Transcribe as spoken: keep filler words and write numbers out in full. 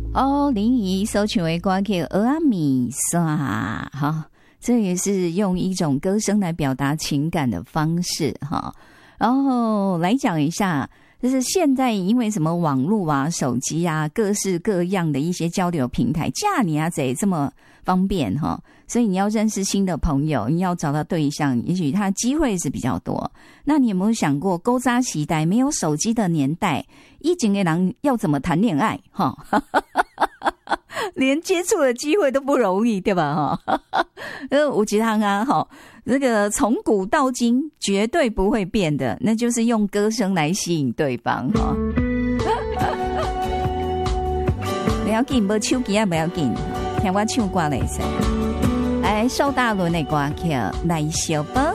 哦，林怡所唱的歌曲《蚵仔米线》哈，这也是用一种歌声来表达情感的方式哈。然后来讲一下，就是现在因为什么网络啊、手机啊，各式各样的一些交流平台，嫁你啊贼这么方便哈，所以你要认识新的朋友，你要找到对象，也许他的机会是比较多。那你有没有想过，古早时代没有手机的年代，以前的人要怎么谈恋爱哈？连接触的机会都不容易，对吧？哈，呃，有一项啊，哈，这个从古到今绝对不会变的，那就是用歌声来吸引对方哈。不要紧，无手机也不要紧，听我唱歌来噻。来，邵大伦的歌曲《来小宝》。